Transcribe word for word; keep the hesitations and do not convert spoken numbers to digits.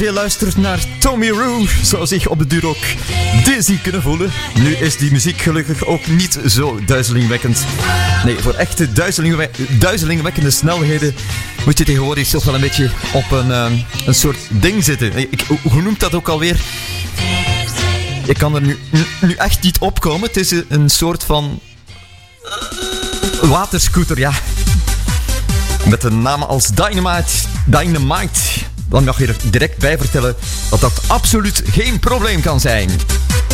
Je luistert naar Tommy Roo, zou zich op de duur ook dizzy kunnen voelen. Nu is die muziek gelukkig ook niet zo duizelingwekkend. Nee, voor echte duizelingwe- duizelingwekkende snelheden moet je tegenwoordig toch wel een beetje op een, uh, een soort ding zitten. Ik, hoe noemt dat ook alweer? Ik kan er nu, nu echt niet opkomen. Het is een soort van waterscooter, ja. Met een naam als Dynamite. Dynamite. Dan mag je er direct bij vertellen dat dat absoluut geen probleem kan zijn.